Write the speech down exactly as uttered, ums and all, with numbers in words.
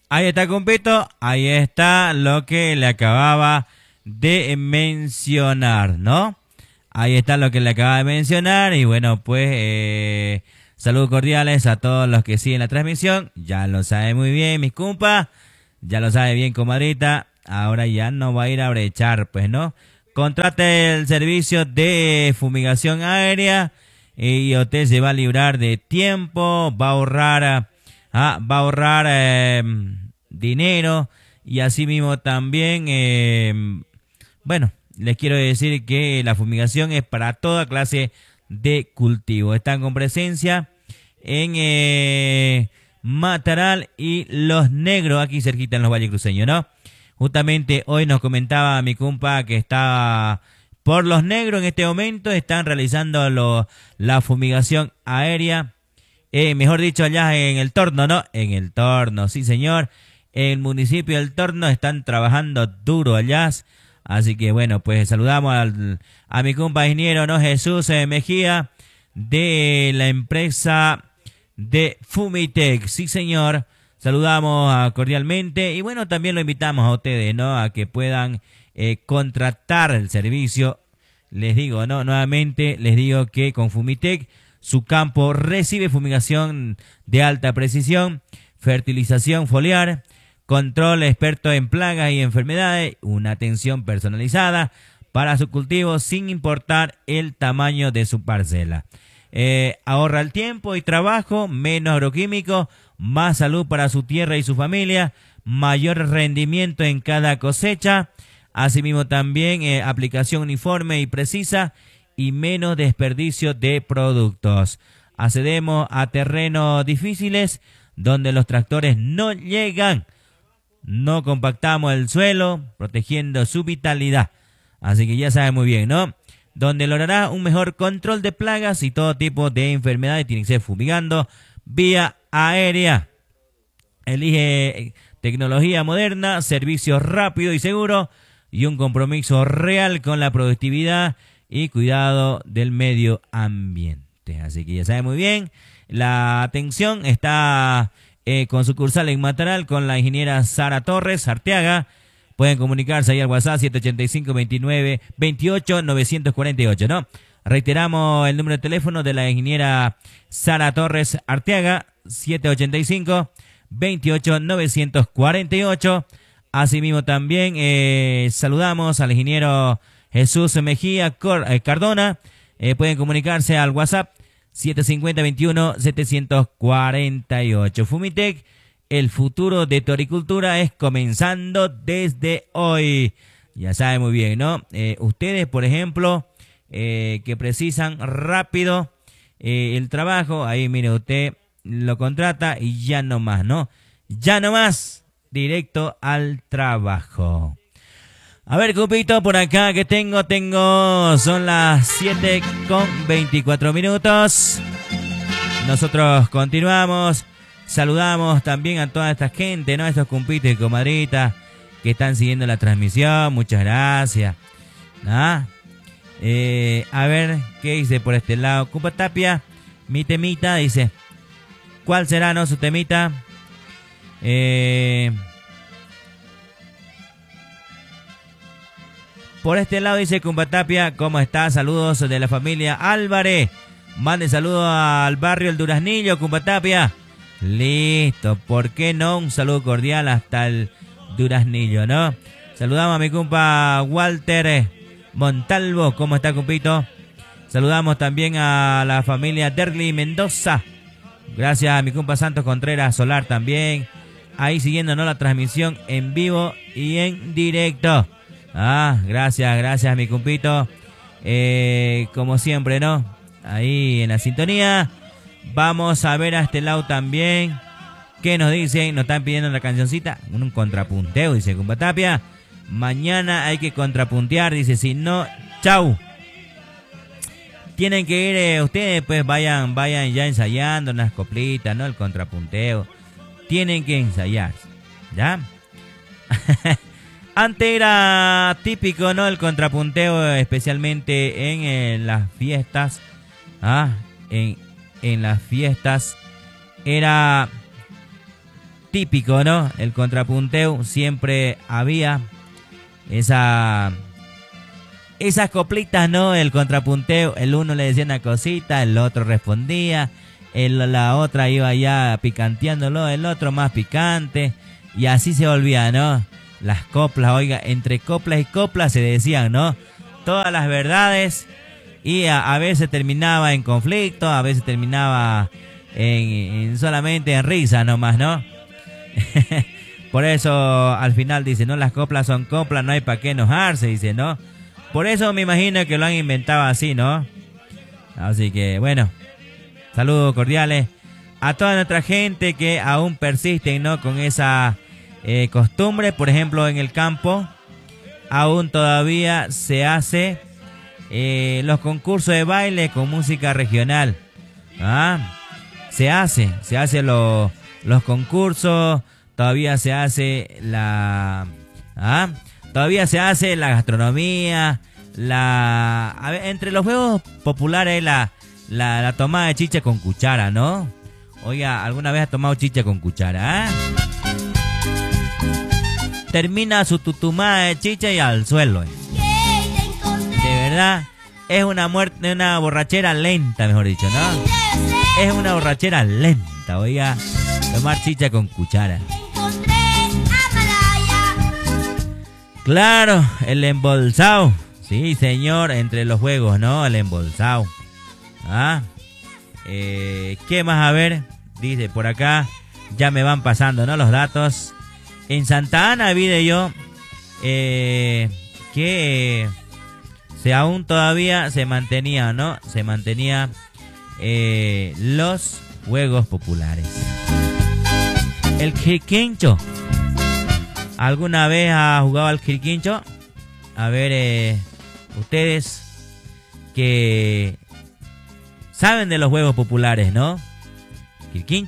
Ahí está, compito. Ahí está lo que le acababa de mencionar, ¿no? Ahí está lo que le acaba de mencionar. Y bueno, pues eh, saludos cordiales a todos los que siguen la transmisión. Ya lo sabe muy bien, mis compas. Ya lo sabe bien, comadrita. Ahora ya no va a ir a brechar, pues, ¿no? Contrate el servicio de fumigación aérea y usted se va a librar de tiempo, va a ahorrar, ah, va a ahorrar eh, dinero y así mismo también, eh, bueno, les quiero decir que la fumigación es para toda clase de cultivo. Están con presencia en eh, Mataral y Los Negros, aquí cerquita en los Valles Cruceños, ¿no? Justamente hoy nos comentaba mi compa que está por Los Negros en este momento, están realizando lo, la fumigación aérea, eh, mejor dicho allá en el Torno, ¿no? En el Torno, sí señor, en el municipio del Torno están trabajando duro allá, así que bueno, pues saludamos al, a mi compa ingeniero, ¿no? Jesús eh, Mejía, de la empresa de Fumitec, sí señor. Saludamos cordialmente y bueno, también lo invitamos a ustedes, ¿no? A que puedan eh, contratar el servicio. Les digo, ¿no? Nuevamente les digo que con Fumitec su campo recibe fumigación de alta precisión, fertilización foliar, control experto en plagas y enfermedades, una atención personalizada para su cultivo sin importar el tamaño de su parcela. Eh, ahorra el tiempo y trabajo, menos agroquímicos, más salud para su tierra y su familia, mayor rendimiento en cada cosecha, asimismo también eh, aplicación uniforme y precisa y menos desperdicio de productos. Accedemos a terrenos difíciles donde los tractores no llegan, no compactamos el suelo, protegiendo su vitalidad. Así que ya saben muy bien, ¿no? Donde logrará un mejor control de plagas y todo tipo de enfermedades. Tiene que ser fumigando vía aérea. Elige tecnología moderna, servicios rápidos y seguros y un compromiso real con la productividad y cuidado del medio ambiente. Así que ya saben muy bien, la atención está eh, con sucursal en Mataral con la ingeniera Sara Torres Arteaga. Pueden comunicarse ahí al WhatsApp siete ocho cinco, veintinueve, veintiocho, novecientos cuarenta y ocho, ¿no? Reiteramos el número de teléfono de la ingeniera Sara Torres Arteaga, siete ocho cinco, veintiocho, novecientos cuarenta y ocho. Asimismo también eh, saludamos al ingeniero Jesús Mejía Cardona. Eh, pueden comunicarse al WhatsApp siete cinco cero, veintiuno, setecientos cuarenta y ocho. Fumitec. El futuro de tu agricultura es comenzando desde hoy. Ya saben muy bien, ¿no? Eh, ustedes, por ejemplo, eh, que precisan rápido eh, el trabajo, ahí mire usted, lo contrata y ya no más, ¿no? Ya no más, directo al trabajo. A ver, cupito, por acá que tengo, tengo, son las siete con veinticuatro minutos. Nosotros continuamos. Saludamos también a toda esta gente, ¿no? Estos compitos y comadritas que están siguiendo la transmisión. Muchas gracias. ¿Ah? Eh, a ver, ¿qué dice por este lado? Compa Tapia, mi temita, dice. ¿Cuál será, no, su temita? Eh, por este lado dice Compa Tapia, ¿cómo está? Saludos de la familia Álvarez. Mande saludos al barrio El Duraznillo, Compa Tapia. Listo, ¿por qué no? Un saludo cordial hasta el Duraznillo, ¿no? Saludamos a mi compa Walter Montalvo, ¿cómo está, compito? Saludamos también a la familia Derli Mendoza. Gracias a mi compa Santos Contreras Solar también. Ahí siguiéndonos la transmisión en vivo y en directo. Ah, gracias, gracias mi compito. Eh, como siempre, ¿no? Ahí en la sintonía. Vamos a ver a este lado también. ¿Qué nos dicen? Nos están pidiendo la cancioncita. Un contrapunteo, dice compa Tapia. Mañana hay que contrapuntear, dice. Si no, chau. Tienen que ir eh, ustedes, pues vayan, vayan ya ensayando unas coplitas, ¿no? El contrapunteo. Tienen que ensayar, ¿ya? Antes era típico, ¿no? El contrapunteo, especialmente en, en las fiestas. Ah, en, en las fiestas era típico, ¿no? El contrapunteo, siempre había esa... Esas coplitas, ¿no? El contrapunteo, el uno le decía una cosita, el otro respondía, el, la otra iba ya picanteándolo, el otro más picante, y así se volvía, ¿no? Las coplas, oiga, entre coplas y coplas se decían, ¿no? Todas las verdades, y a, a veces terminaba en conflicto, a veces terminaba en, en solamente en risa nomás, ¿no? Por eso al final dice, ¿no? Las coplas son coplas, no hay para qué enojarse, dice, ¿no? Por eso me imagino que lo han inventado así, ¿no? Así que, bueno, saludos cordiales a toda nuestra gente que aún persisten, ¿no? Con esa eh, costumbre. Por ejemplo, en el campo, aún todavía se hace eh, los concursos de baile con música regional. ¿Ah? Se hace, se hace lo, los concursos, todavía se hace la... ¿Ah? Todavía se hace la gastronomía, la a ver, entre los juegos populares la, la, la tomada de chicha con cuchara, ¿no? Oiga, ¿alguna vez ha tomado chicha con cuchara? ¿Eh? Termina su tutumada de chicha y al suelo. ¿Eh? De verdad, es una muerte, una borrachera lenta, mejor dicho, ¿no? Es una borrachera lenta, oiga, tomar chicha con cuchara. Claro, el embolsado. Sí, señor, entre los juegos, ¿no? El embolsado. ¿Ah? Eh, ¿Qué más? A ver, dice por acá, ya me van pasando, ¿no? Los datos. En Santa Ana vi de yo eh, que se aún todavía se mantenía, ¿no? Se mantenía eh, los juegos populares. El quirquincho. ¿Alguna vez ha jugado al quirquincho? A ver, eh, ustedes que saben de los juegos populares, ¿no? Quirquincho.